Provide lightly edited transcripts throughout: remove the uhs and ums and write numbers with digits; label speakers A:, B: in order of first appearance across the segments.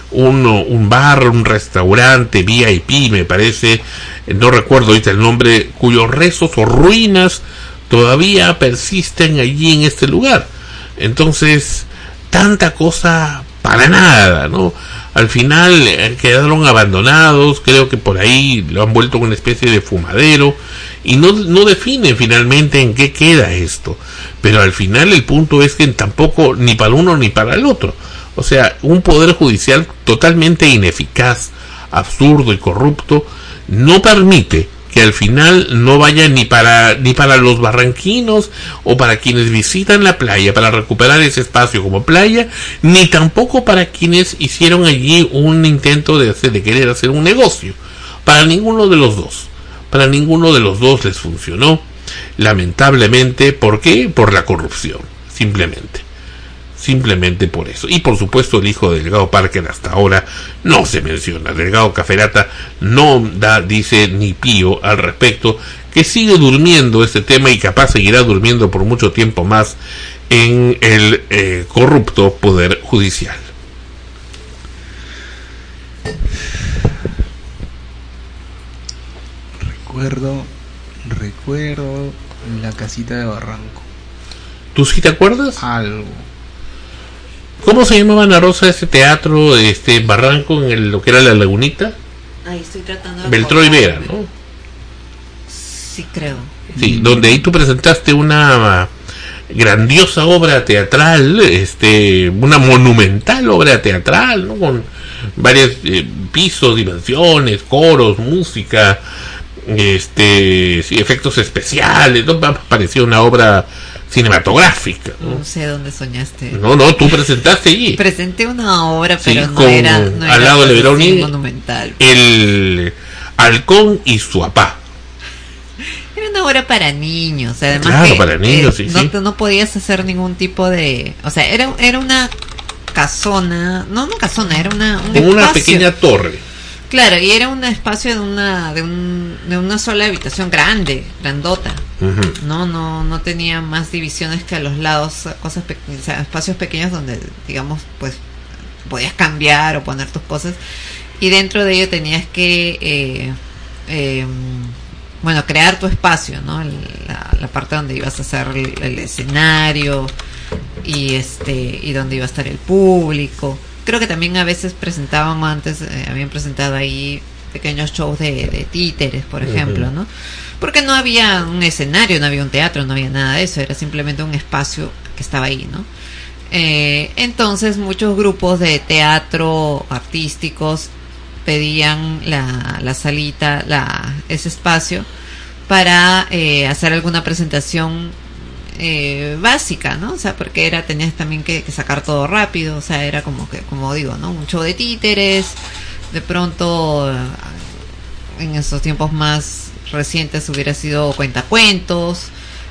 A: un bar, un restaurante VIP, me parece, no recuerdo ahorita el nombre, cuyos restos o ruinas todavía persisten allí en este lugar. Entonces, tanta cosa para nada, ¿no? Al final quedaron abandonados, creo que por ahí lo han vuelto una especie de fumadero, y no definen finalmente en qué queda esto. Pero al final el punto es que tampoco ni para uno ni para el otro. O sea, un poder judicial totalmente ineficaz, absurdo y corrupto no permite que al final no vaya ni para los barranquinos o para quienes visitan la playa para recuperar ese espacio como playa, ni tampoco para quienes hicieron allí un intento de querer hacer un negocio. Para ninguno de los dos les funcionó, lamentablemente. ¿Por qué? Por la corrupción, simplemente por eso. Y por supuesto el hijo de Delgado Parker hasta ahora no se menciona. Delgado Caferata no dice ni pío al respecto, que sigue durmiendo este tema y capaz seguirá durmiendo por mucho tiempo más en el corrupto poder judicial.
B: Recuerdo la casita de Barranco.
A: ¿Tú sí te acuerdas?
B: Algo.
A: ¿Cómo se llamaba, Ana Rosa, ese teatro en Barranco, en lo que era la Lagunita?
C: Ahí estoy tratando de
A: Beltró y Vera, ¿no?
C: Sí, creo.
A: Sí, donde ahí tú presentaste una grandiosa obra teatral, una monumental obra teatral, ¿no? Con varios pisos, dimensiones, coros, música, sí, efectos especiales, ¿no? Parecía una obra cinematográfica,
C: no sé dónde soñaste.
A: No, tú presentaste allí.
C: Presenté una obra, pero
A: sí,
C: no era
A: al lado de Leveroni,
C: monumental.
A: El Halcón y su papá.
C: Era una obra para niños, además.
A: Claro, para niños, sí.
C: No podías hacer ningún tipo de, o sea, era una casona, no casona, era
A: una pequeña torre.
C: Claro, y era un espacio de una sola habitación grandota. Uh-huh. No tenía más divisiones que a los lados, espacios pequeños donde, digamos, pues podías cambiar o poner tus cosas, y dentro de ello tenías que crear tu espacio, ¿no? La parte donde ibas a hacer el escenario y donde iba a estar el público. Creo que también a veces presentaban habían presentado ahí pequeños shows de títeres, por ejemplo, ¿no? Porque no había un escenario, no había un teatro, no había nada de eso, era simplemente un espacio que estaba ahí, ¿no? Entonces muchos grupos de teatro artísticos pedían la salita, ese espacio para hacer alguna presentación básica, ¿no? O sea, porque tenías también que sacar todo rápido, o sea, era como que, como digo, ¿no? Un show de títeres, de pronto en esos tiempos más recientes hubiera sido cuentacuentos,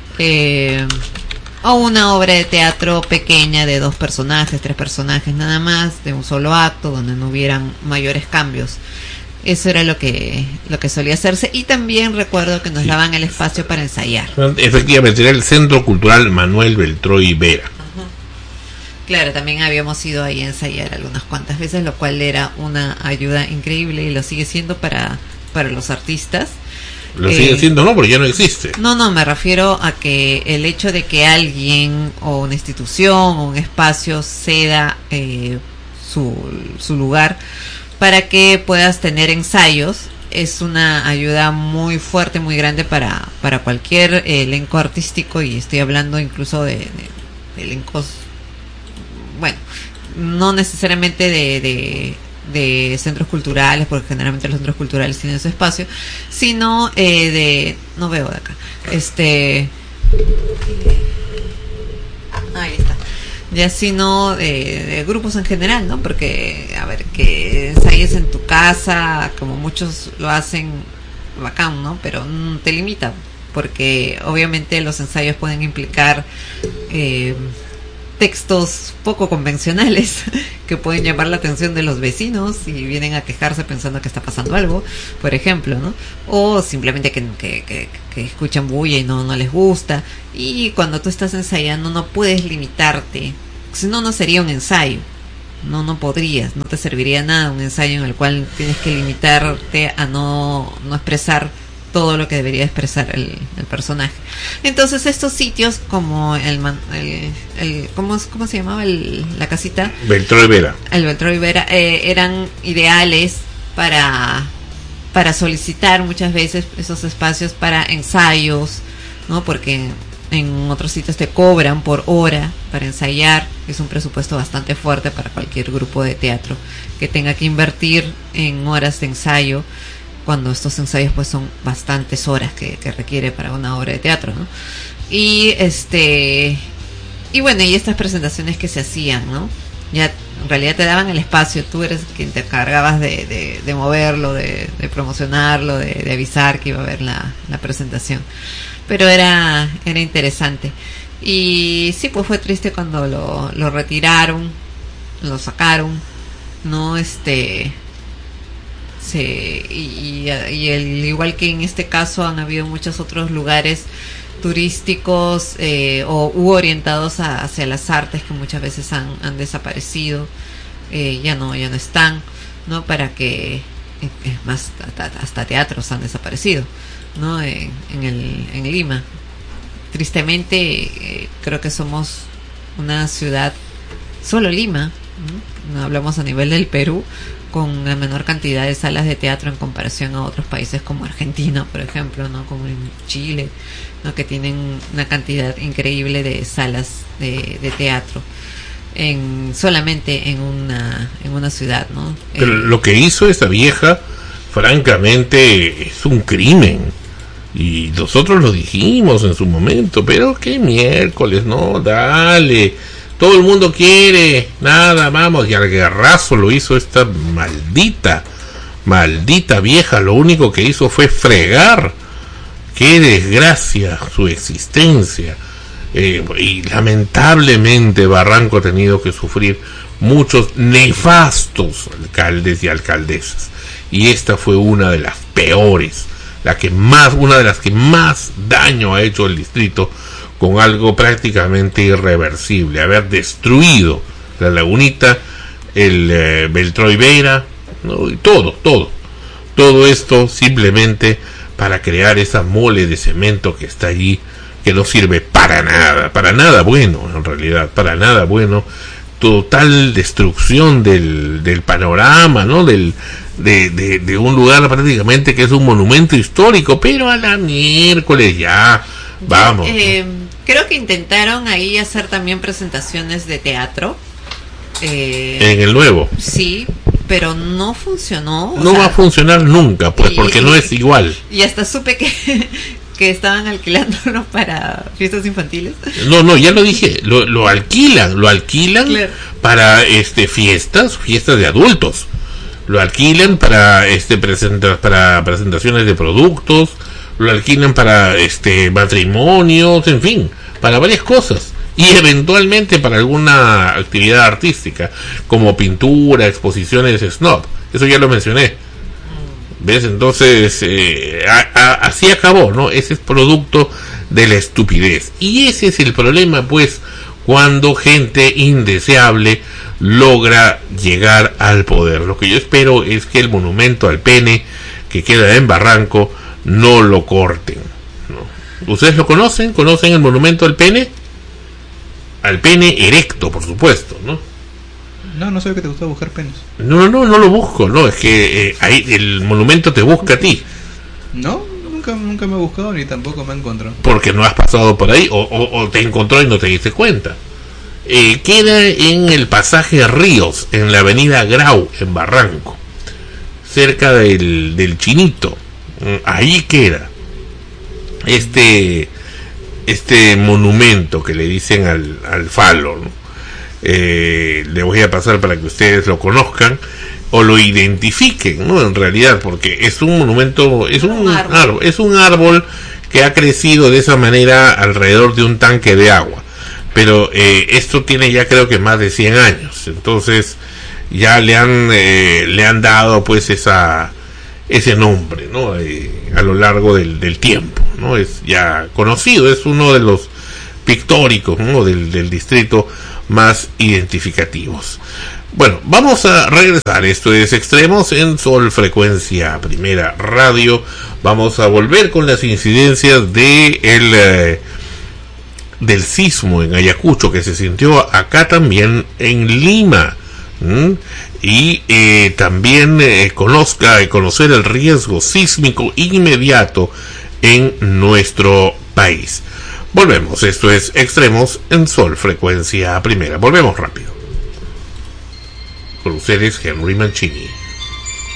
C: o una obra de teatro pequeña de 2 personajes, 3 personajes nada más, de un solo acto, donde no hubieran mayores cambios. Eso era lo que solía hacerse, y también recuerdo que nos daban el espacio para ensayar.
A: Efectivamente, era el Centro Cultural Manuel Beltró y Vera.
C: Uh-huh. Claro, también habíamos ido ahí a ensayar algunas cuantas veces, lo cual era una ayuda increíble, y lo sigue siendo para los artistas.
A: Lo sigue siendo, no, porque ya no existe.
C: No, me refiero a que el hecho de que alguien o una institución o un espacio ceda su lugar para que puedas tener ensayos es una ayuda muy fuerte, muy grande para cualquier elenco artístico, y estoy hablando incluso de elencos, bueno, no necesariamente de centros culturales, porque generalmente los centros culturales tienen su espacio, sino no veo de acá, ahí está, ya, sino de grupos en general, ¿no? Porque, a ver, que ensayes en tu casa, como muchos lo hacen, bacán, ¿no? Pero te limita, porque obviamente los ensayos pueden implicar textos poco convencionales que pueden llamar la atención de los vecinos y vienen a quejarse pensando que está pasando algo, por ejemplo, ¿no? O simplemente que escuchan bulla y no les gusta. Y cuando tú estás ensayando no puedes limitarte, si no sería un ensayo, no podrías, no te serviría nada un ensayo en el cual tienes que limitarte a no expresar todo lo que debería expresar el personaje. Entonces estos sitios como ¿cómo se llamaba la casita?
A: Beltró y Vera.
C: El Beltró y Vera eran ideales para solicitar muchas veces esos espacios para ensayos, ¿no? Porque en otros sitios te cobran por hora para ensayar. Es un presupuesto bastante fuerte para cualquier grupo de teatro que tenga que invertir en horas de ensayo, cuando estos ensayos pues son bastantes horas que requiere para una obra de teatro, ¿no? Y bueno, y estas presentaciones que se hacían, ¿no? Ya en realidad te daban el espacio, tú eres quien te encargabas de moverlo, de promocionarlo, de avisar que iba a haber la presentación. Pero era interesante. Y sí, pues fue triste cuando lo retiraron, lo sacaron, ¿no? Igual que en este caso han habido muchos otros lugares turísticos u orientados hacia las artes que muchas veces han desaparecido, ya no están, ¿no? Para que es más, hasta teatros han desaparecido, ¿no? En Lima, tristemente, creo que somos una ciudad, solo Lima, ¿no? No hablamos a nivel del Perú, con la menor cantidad de salas de teatro en comparación a otros países como Argentina, por ejemplo, ¿no? Como en Chile, ¿no? Que tienen una cantidad increíble de salas de teatro solamente en una ciudad, ¿no?
A: Pero lo que hizo esa vieja, francamente, es un crimen. Y nosotros lo dijimos en su momento, pero qué miércoles, ¿no? Dale. Todo el mundo quiere, nada, vamos, y al guerrazo lo hizo esta maldita vieja. Lo único que hizo fue fregar. Qué desgracia su existencia. Y lamentablemente Barranco ha tenido que sufrir muchos nefastos alcaldes y alcaldesas. Y esta fue una de las peores, una de las que más daño ha hecho el distrito, con algo prácticamente irreversible, haber destruido la lagunita, el Beltró y Vera, ¿no? Y todo esto simplemente para crear esa mole de cemento que está allí, que no sirve para nada bueno, en realidad, para nada bueno. Total destrucción del panorama, ¿no? De un lugar prácticamente que es un monumento histórico, pero a la miércoles ya, vamos.
C: Creo que intentaron ahí hacer también presentaciones de teatro.
A: En el nuevo.
C: Sí, pero no funcionó.
A: No va a funcionar nunca, pues, porque no es igual.
C: Y hasta supe que estaban alquilándolo para fiestas infantiles.
A: No, ya lo dije, lo alquilan claro. Para fiestas de adultos. Lo alquilan para para presentaciones de productos, lo alquilan para matrimonios, en fin, para varias cosas, y eventualmente para alguna actividad artística como pintura, exposiciones snob. Eso ya lo mencioné. ¿Ves? Entonces así acabó, ¿no? Ese es producto de la estupidez, y ese es el problema, pues, cuando gente indeseable logra llegar al poder. Lo que yo espero es que el monumento al pene que queda en Barranco no lo corten, ¿no? ¿Ustedes lo conocen? ¿Conocen el monumento al pene? Al pene erecto, por supuesto, ¿no?
B: No sé que te gusta buscar penes.
A: No lo busco, no, es que ahí el monumento te busca a ti.
B: No, nunca me ha buscado ni tampoco me ha encontrado.
A: Porque no has pasado por ahí, o te encontró y no te diste cuenta. Queda en el pasaje Ríos, en la avenida Grau, en Barranco, cerca del Chinito. Ahí queda este monumento que le dicen al falo, ¿no? Le voy a pasar para que ustedes lo conozcan o lo identifiquen, ¿no? En realidad, porque es un monumento, es un árbol que ha crecido de esa manera alrededor de un tanque de agua. Pero esto tiene ya creo que más de 100 años. Entonces ya le han dado pues ese nombre, ¿no? A lo largo del tiempo, ¿no? Es ya conocido, es uno de los pictóricos, ¿no? del distrito más identificativos. Bueno, vamos a regresar. Esto es Extremos en Sol Frecuencia Primera Radio. Vamos a volver con las incidencias del sismo en Ayacucho, que se sintió acá también en Lima. Y también conocer el riesgo sísmico inmediato en nuestro país. Volvemos, esto es Extremos en Sol Frecuencia Primera. Volvemos rápido. Con ustedes, Henry Mancini.